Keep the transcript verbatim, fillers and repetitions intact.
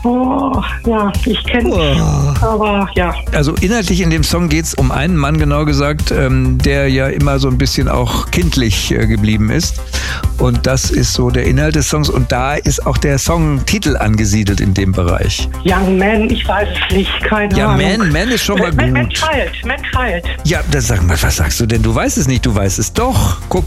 Oh, ja, ich kenne Oh. aber ja. Also inhaltlich in dem Song geht es um einen Mann, genau gesagt, ähm, der ja immer so ein bisschen auch kindlich äh, geblieben ist. Und das ist so der Inhalt des Songs. Und da ist auch der Songtitel angesiedelt in dem Bereich. Young Man, ich weiß es nicht, keine Ja, Ahnung. Man, Man ist schon mal Man, Man gut. Child, Man Child. Ja, das sag mal, was sagst du denn? Du weißt es nicht, du weißt es doch. Guck